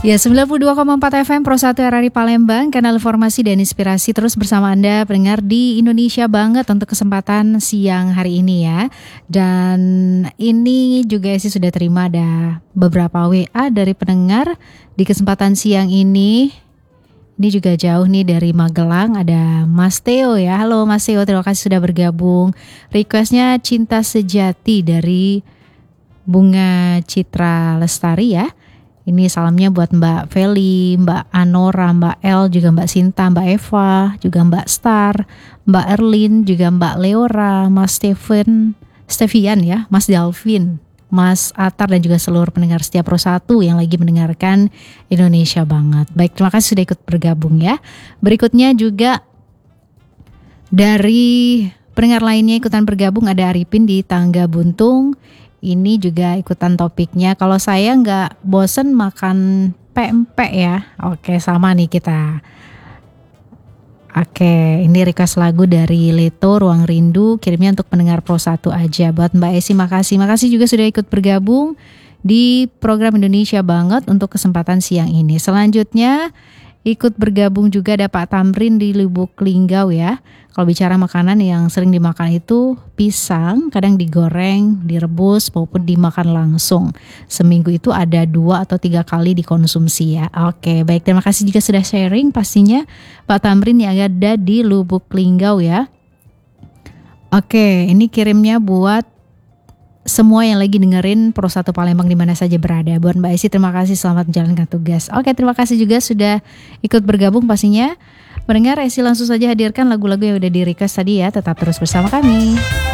Ya, 92,4 FM Pro 1 RRI Palembang, kanal informasi dan inspirasi terus bersama Anda pendengar di Indonesia banget untuk kesempatan siang hari ini ya. Dan ini juga sih sudah terima ada beberapa WA dari pendengar di kesempatan siang ini. Ini juga jauh nih dari Magelang, ada Mas Theo ya. Halo Mas Theo, terima kasih sudah bergabung. Requestnya Cinta Sejati dari Bunga Citra Lestari ya. Ini salamnya buat Mbak Feli, Mbak Anora, Mbak El, juga Mbak Sinta, Mbak Eva, juga Mbak Star, Mbak Erlin, juga Mbak Leora, Mas Stevian ya, Mas Dalvin, Mas Atar dan juga seluruh pendengar setia Pro 1 yang lagi mendengarkan Indonesia banget. Baik, terima kasih sudah ikut bergabung ya. Berikutnya juga dari pendengar lainnya ikutan bergabung ada Arifin di Tangga Buntung. Ini juga ikutan topiknya. Kalau saya nggak bosen makan pempek ya. Oke, sama nih kita. Oke, ini request lagu dari Leto, Ruang Rindu. Kirimnya untuk pendengar Pro 1 aja. Buat Mbak Esi makasih. Makasih juga sudah ikut bergabung di program Indonesia Banget untuk kesempatan siang ini. Selanjutnya ikut bergabung juga ada Pak Tamrin di Lubuk Linggau ya. Kalau bicara makanan yang sering dimakan itu pisang, kadang digoreng, direbus maupun dimakan langsung. Seminggu itu ada 2 atau 3 kali dikonsumsi ya. Oke, baik, terima kasih juga sudah sharing pastinya Pak Tamrin yang ada di Lubuk Linggau ya. Oke, ini kirimnya buat semua yang lagi dengerin Pro 1 Palembang di mana saja berada. Buat Mbak Esi terima kasih, selamat menjalankan tugas. Oke, terima kasih juga sudah ikut bergabung pastinya. Pendengar, Esi langsung saja hadirkan lagu-lagu yang udah di request tadi ya. Tetap terus bersama kami.